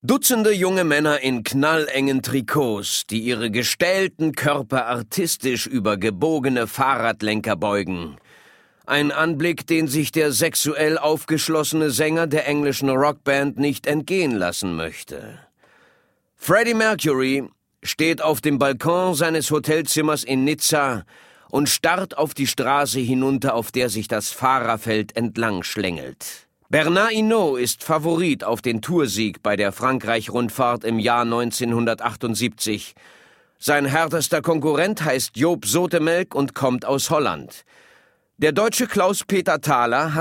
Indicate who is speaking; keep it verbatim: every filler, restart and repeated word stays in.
Speaker 1: Dutzende junge Männer in knallengen Trikots, die ihre gestählten Körper artistisch über gebogene Fahrradlenker beugen. Ein Anblick, den sich der sexuell aufgeschlossene Sänger der englischen Rockband nicht entgehen lassen möchte. Freddie Mercury steht auf dem Balkon seines Hotelzimmers in Nizza und starrt auf die Straße hinunter, auf der sich das Fahrerfeld entlang schlängelt. Bernard Hinault ist Favorit auf den Toursieg bei der Frankreich-Rundfahrt im Jahr neunzehnhundertachtundsiebzig. Sein härtester Konkurrent heißt Joop Zoetemelk und kommt aus Holland. Der Deutsche Klaus-Peter Thaler hat